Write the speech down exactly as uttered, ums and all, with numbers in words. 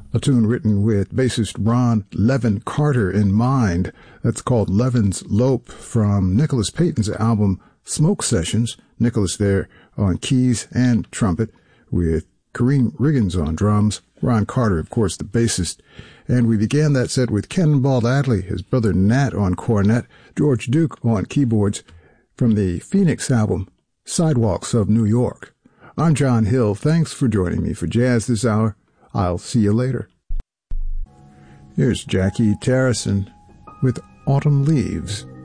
a tune written with bassist Ron Levin Carter in mind. That's called Levin's Lope from Nicholas Payton's album Smoke Sessions. Nicholas there on keys and trumpet with Kareem Riggins on drums, Ron Carter, of course, the bassist. And we began that set with Cannonball Adderley, his brother Nat on cornet, George Duke on keyboards from the Phoenix album Sidewalks of New York. I'm John Hill. Thanks for joining me for Jazz this hour. I'll see you later. Here's Jackie Tarrison with Autumn Leaves.